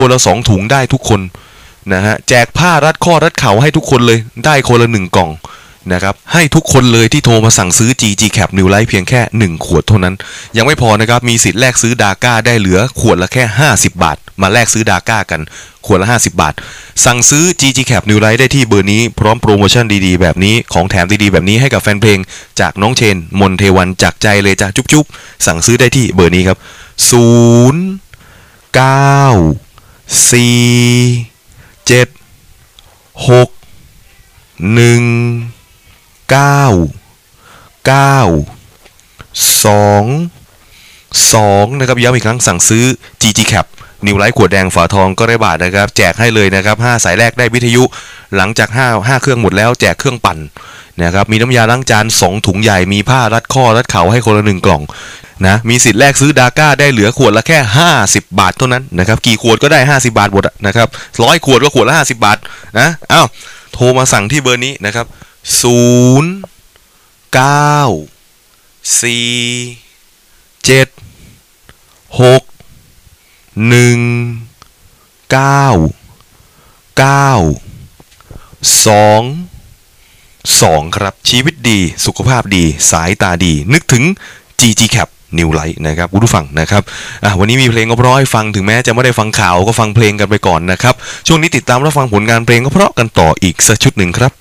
คนละ2 ถุงได้ทุกคนนะฮะแจกผ้ารัดข้อรัดเข่าให้ทุกคนเลยได้คนละ1 กล่องนะครับให้ทุกคนเลยที่โทรมาสั่งซื้อ GG Cap New Life เพียงแค่1 ขวดเท่านั้นยังไม่พอนะครับมีสิทธิ์แลกซื้อดาก้าได้เหลือขวดละแค่50 บาทมาแลกซื้อดาก้ากันขวดละ50 บาทสั่งซื้อ GG Cap New Life ได้ที่เบอร์นี้พร้อมโปรโมชั่นดีๆแบบนี้ของแถมดีๆแบบนี้ให้กับแฟนเพลงจากน้องเชนมนเทวันจากใจเลยจ้ะจุ๊บๆสั่งซื้อได้ที่เบอร์นี้ครับ0 9 4 7 6 1 9 9 2 2นะครับย้ำอีกครั้งสั่งซื้อ GG Cap New Life ขวดแดงฝาทองก็ได้บาทนะครับแจกให้เลยนะครับ5 สายแรกได้วิทยุหลังจาก5 เครื่องหมดแล้วแจกเครื่องปั่นนะครับมีน้ำยาล้างจาน2 ถุงใหญ่มีผ้ารัดข้อรัดเข่าให้คนละ1 กล่องนะมีสิทธิ์แลกซื้อดาก้าได้เหลือขวดละแค่50 บาทเท่านั้นนะครับกี่ขวดก็ได้50 บาทหมดนะครับ100 ขวดก็ขวดละ50 บาทนะอ้าวโทรมาสั่งที่เบอร์นี้นะครับ0 9 4 7 6 1 9 9 2 2ครับชีวิตดีสุขภาพดีสายตาดีนึกถึง GG Cap New Life นะครับคุณผู้ฟังนะครับวันนี้มีเพลงก็เพราะให้ฟังถึงแม้จะไม่ได้ฟังข่าวก็ฟังเพลงกันไปก่อนนะครับช่วงนี้ติดตามรับฟังผลงานเพลงก็เพราะกันต่ออีกสักชุดหนึ่งครับ